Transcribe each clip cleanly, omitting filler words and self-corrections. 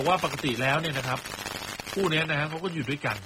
ว่าปกติแล้วเนี่ยนะครับคู่นี้นะฮะเขาก็อยู่ด้วยกัน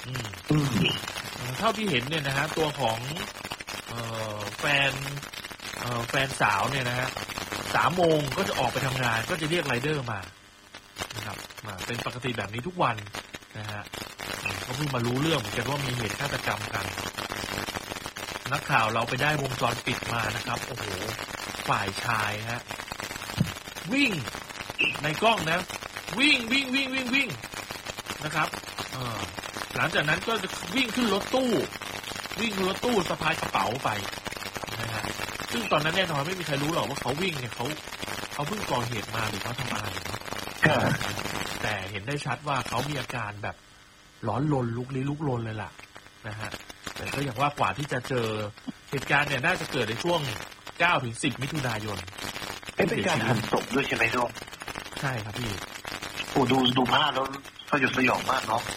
เท่าที่เห็นเนี่ยนะฮะตัวของแฟนสาวเนี่ยนะฮะ3 โมงก็จะออกไปทำงานก็จะเรียกไรเดอร์มานะครับเป็นปกติแบบนี้ทุกวันนะฮะเขาเพิ่งมารู้เรื่องเหมือนกันว่ามีเหตุฆาตกรรมกันนักข่าวเราไปได้วงจรปิดมานะครับโอ้โหฝ่ายชายฮะวิ่งในกล้องนะวิ่งนะครับหลังจากนั้นก็จะวิ่งขึ้นรถตู้สะพายกระเป๋าไปนะฮะซึ่งตอนนั้นแน่นอนไม่มีใครรู้หรอกว่าเขาวิ่งเนี่ยเขาเพิ่งก่อเหตุมาหรือเขาทำอะไรแต่เห็นได้ชัดว่าเขามีอาการแบบร้อนรนลุกลี้ลุกลนเลยล่ะนะฮะแต่ก็อย่างว่ากว่าที่จะเจอเหตุการณ์เนี่ยน่าจะเกิดในช่วง 9-10 มิถุนายนเป็นการหั่นศพด้วยใช่ไหมโดมใช่ครับพี่โอ้ดูภาพแล้วสยดสยองมากเนาะ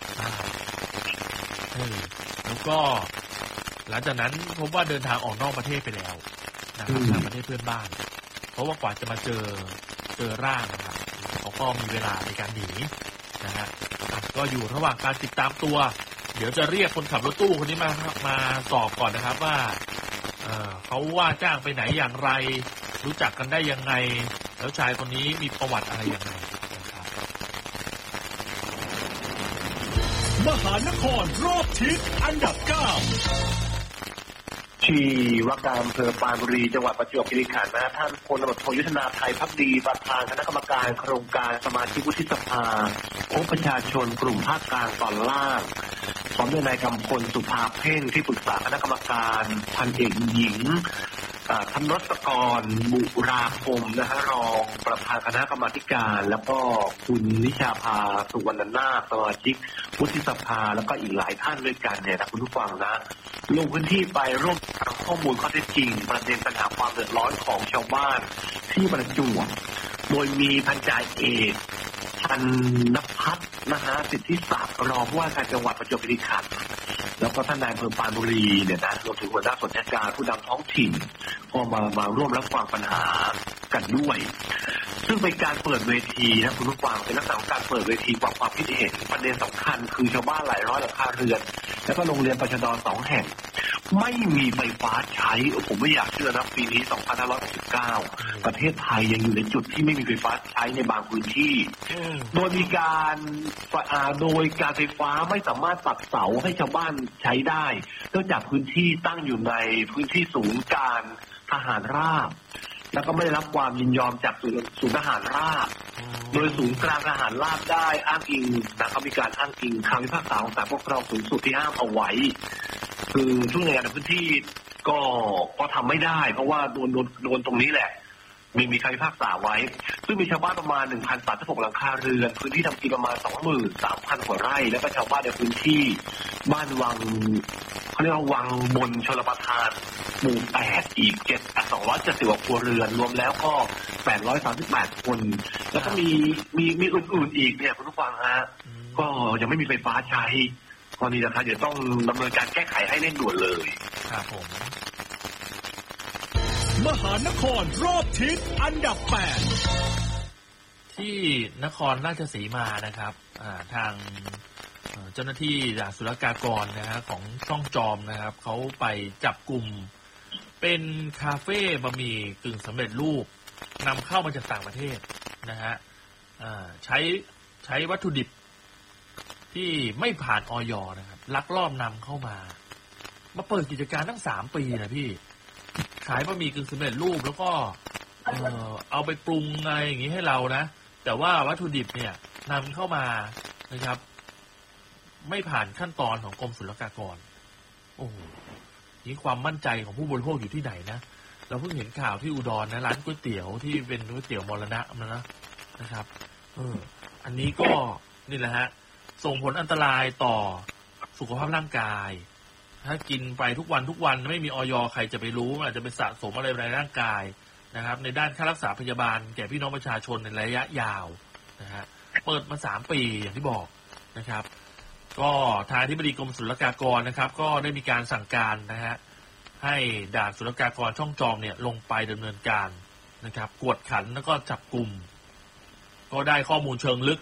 แล้วก็หลังจากนั้นพบว่าเดินทางออกนอกประเทศไปแล้วนะครับทางประเทศเพื่อนบ้านเพราะว่ากว่าจะมาเจอร่างนะครับเขาก็มีเวลาในการหนีนะฮะก็อยู่ระหว่างการติดตามตัวเดี๋ยวจะเรียกคนขับรถตู้คนนี้มาสอบก่อนนะครับว่าเขาว่าจ้างไปไหนอย่างไรรู้จักกันได้ยังไงแล้วชายคนนี้มีประวัติอะไรยังไงนะครับมหานครรอบทิศอันดับ 9 ที่ว่าการอำเภอปรานบุรีจังหวัดประจวบคีรีขันธ์นะท่านพลตำรวจโทยุทธนาไทยภักดีประธานคณะกรรมการโครงการสมาชิกวุฒิสภาพบประชาชนกลุ่มภาคกลางตอนล่างพร้อมด้วยนายกำพลสุภาเพ่งที่ปรึกษาคณะกรรมการพันเอกหญิงธนศกรบุราคมนะฮะรองประธานคณะกรรมาการแล้วก็คุณนิชาภาสุวรรณนาถสมาชิกวุฒิสภาแล้วก็อีกหลายท่านด้วยกันเนี่ยนะคุณผู้ฟังนะลงพื้นที่ไปร่วมหาข้อมูลข้อเท็จจริงประเด็นปัญหาความเดือดร้อนของชาวบ้านที่ประจวบโดยมีพันจ่าเอกพันนภัทรนะฮะสิทธิศักดิ์รองผู้ว่าการจังหวัดประจวบคีรีขันธ์แล้วก็ท่านนายอำเภอปรานบุรีเนี่ยนะรวมถึงหัวหน้าส่วนราชการผู้นำท้องถิ่นก็มาร่วมรับฟังปัญหากันด้วยซึ่งเป็นการเปิดเวทีนะคุณผู้ฟังเป็นลักษณะของการเปิดเวทีความคิดเห็นประเด็นสำคัญคือชาวบ้านหลายร้อยหลังคาเรือนแล้วก็โรงเรียนประชาดร2 แห่งไม่มีไฟฟ้าใช้ผมไม่อยากเชื่อนะปีนี้2569ประเทศไทยยังอยู่ในจุดที่ไม่มีไฟฟ้าใช้ในบางพื้นที่โดยมีการโดยการไฟฟ้าไม่สามารถตัดเสาให้ชาวบ้านใช้ได้เนื่องจากพื้นที่ตั้งอยู่ในพื้นที่ศูนย์การทหารราบแล้วก็ไม่ได้รับความยินยอมจากศูนย์ทหารราบโดยศูนย์กลางทหารราบได้อ้างอิงนะครับมีการอ้างอิงคำพิพากษาของศาลปกครองสูงสุดที่ห้ามเอาไว้คือทุกหน่วยงานในพื้นที่ก็ทำไม่ได้เพราะว่าโดนตรงนี้แหละมีคำพิพากษาไว้ซึ่งมีชาวบ้านประมาณ 1,036 หลังคาเรือนพื้นที่ทำกินประมาณ 23,000 กว่าไร่และก็ชาวบ้านในพื้นที่บ้านวังเขาเรียกว่าวังบนชลประทานหมู่ 8อีก270 กว่าครัวเรือนรวมแล้วก็838 คนแล้วก็มีอื่นๆอีกเนี่ยคุณผู้ฟังฮะก็ยังไม่มีไฟฟ้าใช้ตอนนี้นะครับเดี๋ยวต้องดำเนินการแก้ไขให้เร่งด่วนเลยครับผมมหานครรอบทิศอันดับ 8 ที่นครราชสีมานะครับทางเจ้าหน้าที่ด่านศุลกากรนะฮะของช่องจอมนะครับเขาไปจับกลุ่มเป็นคาเฟ่บะหมี่กึ่งสำเร็จรูปนำเข้ามาจากต่างประเทศนะฮะใช้วัตถุดิบที่ไม่ผ่านอย.นะครับลักลอบนำเข้ามาเปิดกิจการตั้ง3 ปีนะพี่ขายบะหมี่กึ่งสำเร็จรูปแล้วก็เอาไปปรุงอะไรอย่างนี้ให้เรานะแต่ว่าวัตถุดิบเนี่ยนำเข้ามานะครับไม่ผ่านขั้นตอนของกรมศุลกากรโอ้โหนี่ความมั่นใจของผู้บริโภคอยู่ที่ไหนนะเราเพิ่งเห็นข่าวที่อุดรนะร้านก๋วยเตี๋ยวที่เป็นก๋วยเตี๋ยวมรณะนะครับอันนี้ก็นี่แหละฮะส่งผลอันตรายต่อสุขภาพร่างกายถ้ากินไปทุกวันไม่มีอย.ใครจะไปรู้อาจจะไปสะสมอะไรในร่างกายนะครับในด้านค่ารักษาพยาบาลแก่พี่น้องประชาชนในระยะยาวนะฮะเปิดมา3 ปีอย่างที่บอกนะครับก็ทางอธิบดีกรมศุลกากรนะครับก็ได้มีการสั่งการนะฮะให้ด่านศุลกากรช่องจอมเนี่ยลงไปดำเนินการนะครับกวดขันแล้วก็จับกลุ่มก็ได้ข้อมูลเชิงลึก